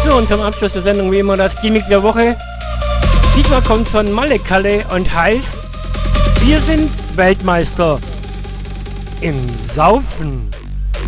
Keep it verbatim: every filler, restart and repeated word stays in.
So, und zum Abschluss der Sendung wie immer das Gimmick der Woche. Diesmal kommt von Malle Kalle und heißt: Wir sind Weltmeister im Saufen.